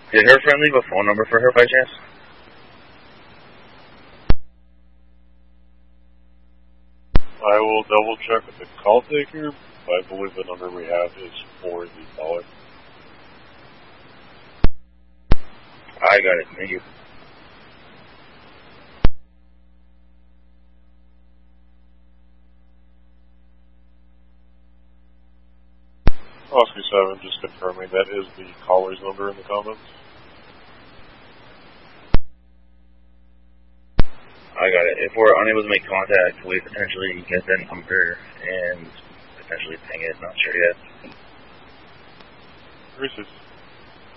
Did her friend leave a phone number for her by chance? I will double check with the call taker, but I believe the number we have is for the caller. I got it. Thank you. Oscar 7, just confirming that is the caller's number in the comments. I got it. If we're unable to make contact, we potentially get that number and potentially ping it. Not sure yet. 360.